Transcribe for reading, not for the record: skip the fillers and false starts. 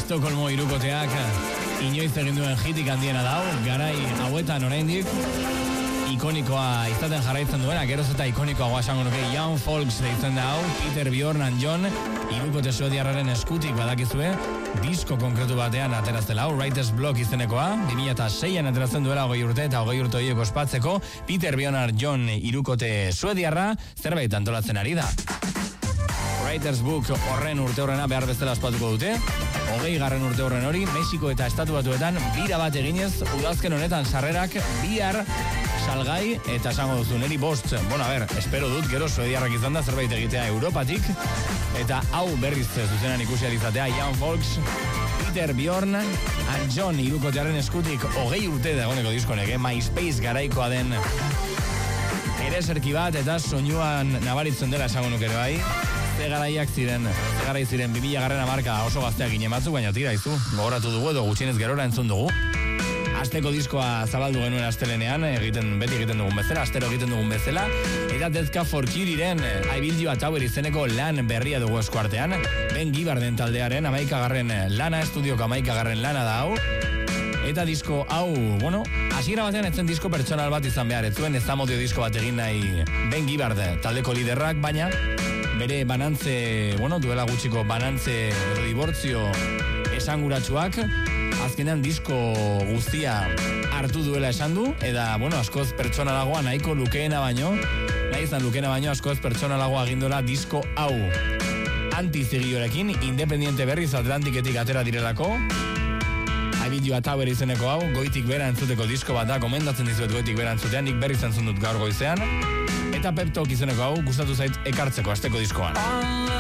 Estokolmo hirukoteak inoiz egin duen hitik handiena dau, garai hauetan oraindik ikonikoa izaten jarraitzen duena, geroz eta ikonikoagoa esango nuke. Young Folks deitzen da hau, Peter, Bjorn and John, hirukote suediarraren eskutik badakizue, disko konkretu batean ateraztela hau, Writer's Block izenekoa, 2006an ateratzen duela 20 urte eta 20 urte horiek ospatzeko, Peter, Bjorn and John hirukote suediarra zerbait antolatzen ari da. Writer's Book horren urte horrena behar bezala ospatuko dute, 20. urte horren hori, Mexiko eta Estatu Batuetan bira bat eginez, udazken honetan sarrerak bihar salgai, eta esango duzu, neri bost, espero dut, gero suediarrak izan da zerbait egitea Europatik, eta hau berriz zuzenan ikusi alizatea, Young Folks, Peter, Bjorn and John hirukotearen eskutik 20 urte dagoeneko diskonek, MySpace garaikoa den ereserki bat, eta soinuan nabaritzen dela esango nuke ere bai. Ze garai ziren 2000 marka oso gazteak ginen batzuk, baina tira izu, gogoratu dugu edo gutxienez gerora entzun dugu. Asteko diskoa zabaldu genuen astelenean, beti egiten dugun bezala, astero egiten dugun bezala, eta Dezka Forkiriren I Build You a Tower izeneko lan berria dugu eskuartean, Ben Gibarden taldearen 11. lana, estudioko 11. lana da hau, eta disko hau, hasiera batean etzen disko pertsonal bat izan behar, ez zuen ez amodio disko bat egin nahi Ben Gibard taldeko liderrak, baina bere banantze, duela gutxiko banantze edo dibortzio esanguratsuak, azkenean disko guztia hartu duela esan du, eta, askoz pertsonalagoa nahiko lukeena baino, askoz pertsonalagoa gindola disko hau antizigiorekin, independiente berriz Atlantiketik atera direlako, I Build You a Tower izeneko hau, goitik bera entzuteko disko bat da, komendatzen dizuet goitik bera entzutean, nik berriz entzun dut gaur goizean, eta Pep Talk izeneko hau, gustatu zait ekartzeko asteko diskoan.